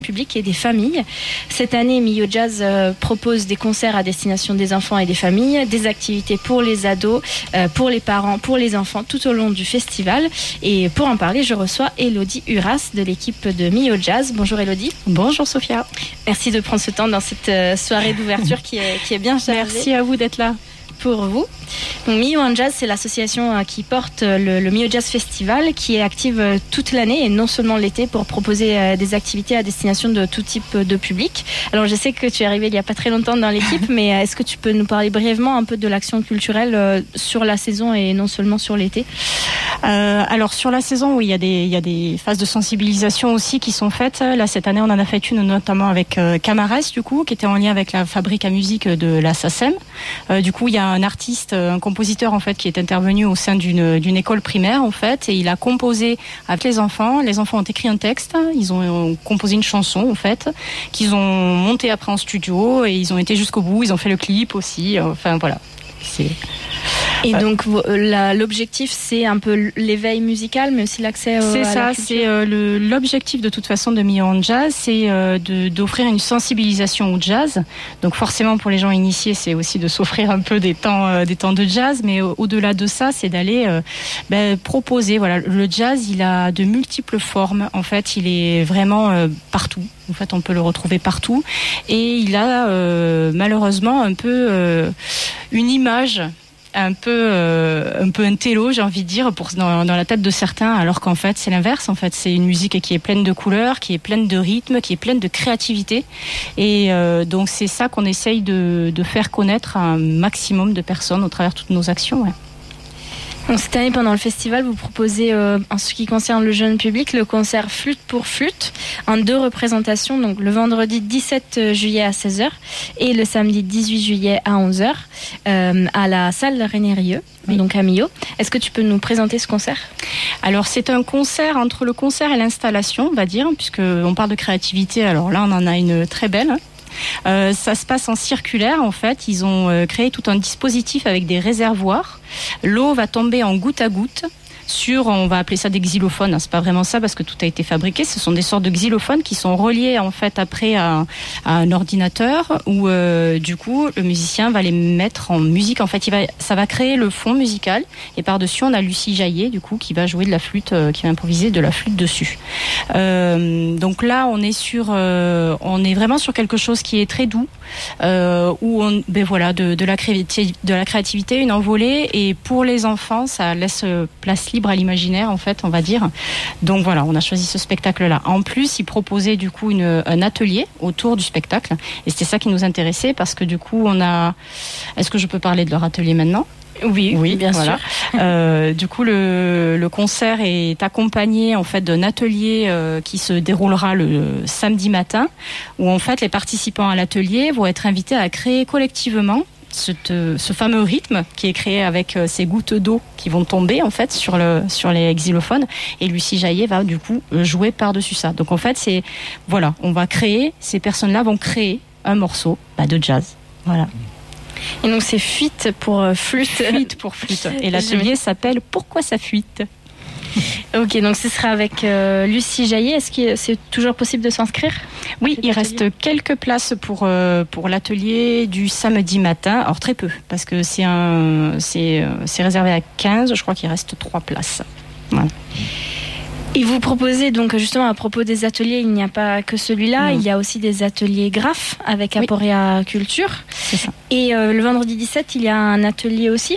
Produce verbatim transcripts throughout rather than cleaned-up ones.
public et des familles. Cette année, Millau Jazz euh, propose des concerts à destination des enfants et des familles, des activités pour les ados, euh, pour les parents, pour les enfants tout au long du festival. Et pour en parler, je reçois Élodie Uras de l'équipe de Millau Jazz. Bonjour Élodie. Bonjour Sophia. Merci de prendre ce temps dans cette euh, soirée d'ouverture qui est, qui est bien chargée. Merci à vous d'être là. Pour vous. Donc, Millau Jazz, c'est l'association euh, qui porte le, le Millau Jazz Festival, qui est active euh, toute l'année et non seulement l'été pour proposer euh, des activités à destination de tout type de public. Alors, je sais que tu es arrivé il n'y a pas très longtemps dans l'équipe, mais euh, est-ce que tu peux nous parler brièvement un peu de l'action culturelle euh, sur la saison et non seulement sur l'été ? euh, Alors, sur la saison, oui, il y a des, il y a des phases de sensibilisation aussi qui sont faites. Là, cette année, on en a fait une notamment avec euh, Camarès, du coup, qui était en lien avec la fabrique à musique de la SACEM. Euh, du coup, il y a un artiste, un compositeur en fait, qui est intervenu au sein d'une, d'une école primaire en fait, et il a composé avec les enfants. Les enfants ont écrit un texte, ils ont composé une chanson en fait, qu'ils ont monté après en studio et ils ont été jusqu'au bout. Ils ont fait le clip aussi. Enfin voilà. C'est... Et donc la, l'objectif c'est un peu l'éveil musical, mais aussi l'accès euh, c'est à ça, la culture. C'est euh, le, l'objectif de toute façon de Millau Jazz, c'est euh, de, d'offrir une sensibilisation au jazz. Donc forcément pour les gens initiés, c'est aussi de s'offrir un peu des temps, euh, des temps de jazz, mais au, au-delà de ça, c'est d'aller euh, ben, proposer. Voilà, le jazz, il a de multiples formes. En fait, il est vraiment euh, partout. En fait, on peut le retrouver partout, et il a euh, malheureusement un peu euh, une image. un peu euh, un peu un télo, j'ai envie de dire, pour dans, dans la tête de certains, alors qu'en fait c'est l'inverse. En fait, c'est une musique qui est pleine de couleurs, qui est pleine de rythme, qui est pleine de créativité, et euh, donc c'est ça qu'on essaye de, de faire connaître à un maximum de personnes au travers de toutes nos actions. Ouais. Donc, cette année, pendant le festival, vous proposez, euh, en ce qui concerne le jeune public, le concert Flûte pour Flûte, en deux représentations, donc le vendredi dix-sept juillet à seize heures et le samedi dix-huit juillet à onze heures, euh, à la salle René-Rieu, oui. Donc à Millau. Est-ce que tu peux nous présenter ce concert ? Alors, c'est un concert entre le concert et l'installation, on va dire, puisqu'on parle de créativité. Alors là, on en a une très belle. Euh, ça se passe en circulaire en fait. Ils ont euh, créé tout un dispositif avec des réservoirs. L'eau va tomber en goutte à goutte sur, on va appeler ça des xylophones, hein, c'est pas vraiment ça parce que tout a été fabriqué, ce sont des sortes de xylophones qui sont reliés en fait après à, à un ordinateur où euh, du coup le musicien va les mettre en musique. En fait, il va, ça va créer le fond musical, et par-dessus on a Lucie Jaillet du coup qui va jouer de la flûte, euh, qui va improviser de la flûte dessus. Euh, donc là on est sur, euh, on est vraiment sur quelque chose qui est très doux, euh, où on, ben voilà, de, de la créativité, de la créativité, une envolée, et pour les enfants ça laisse place libre à l'imaginaire en fait, on va dire. Donc voilà, on a choisi ce spectacle-là. En plus, ils proposaient du coup une, un atelier autour du spectacle, et c'était ça qui nous intéressait parce que du coup on a. Est-ce que je peux parler de leur atelier maintenant ? Oui, oui, bien voilà. sûr. Euh, du coup, le, le concert est accompagné en fait d'un atelier euh, qui se déroulera le samedi matin, où en fait les participants à l'atelier vont être invités à créer collectivement Ce, ce fameux rythme qui est créé avec euh, ces gouttes d'eau qui vont tomber en fait sur le sur les xylophones, et Lucie Jaillet va du coup jouer par-dessus ça. Donc en fait c'est voilà, on va créer, ces personnes-là vont créer un morceau bah, de jazz. Voilà. Et donc c'est fuite pour euh, flûte. Fuite pour flûte. Et l'atelier s'appelle Pourquoi ça fuite ? Ok, donc ce sera avec euh, Lucie Jaillet. Est-ce que c'est toujours possible de s'inscrire ? Oui, il reste quelques places pour euh, pour l'atelier du samedi matin. Alors très peu, parce que c'est un c'est c'est réservé à quinze. Je crois qu'il reste trois places. Voilà. Et vous proposez donc justement à propos des ateliers, il n'y a pas que celui-là, non. Il y a aussi des ateliers graphes avec Aporia oui. Culture. C'est ça. Et euh, le vendredi dix-sept, il y a un atelier aussi.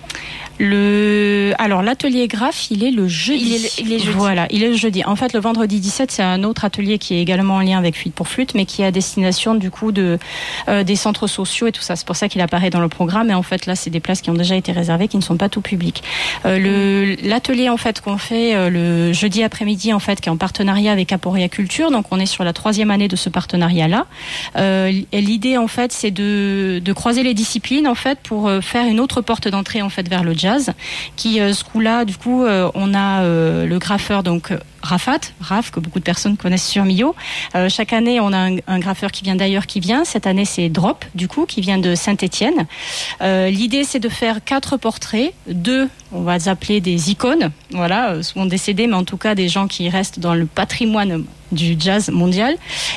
Le... Alors, l'atelier graphe, il est le jeudi. Il est, il est jeudi. Voilà, il est le jeudi. En fait, le vendredi dix-sept, c'est un autre atelier qui est également en lien avec Fuite pour Flûte, mais qui est à destination, du coup, de, euh, des centres sociaux et tout ça. C'est pour ça qu'il apparaît dans le programme. Et en fait, là, c'est des places qui ont déjà été réservées, qui ne sont pas tout publiques. Euh, le, l'atelier, en fait, qu'on fait euh, le jeudi après-midi, en fait, qui est en partenariat avec Aporia Culture. Donc, on est sur la troisième année de ce partenariat-là. Euh, l'idée, en fait, c'est de, de croiser les disciplines, en fait, pour faire une autre porte d'entrée, en fait, vers le jazz. jazz. Qui euh, ce coup-là, du coup, euh, on a euh, le graffeur donc Rafat, Raf, que beaucoup de personnes connaissent sur Millau. Euh, chaque année, on a un, un graffeur qui vient d'ailleurs, qui vient. Cette année, c'est Drop, du coup, qui vient de Saint-Étienne. Euh, l'idée, c'est de faire quatre portraits, deux, on va les appeler des icônes, voilà, souvent décédés, mais en tout cas des gens qui restent dans le patrimoine du jazz mondial,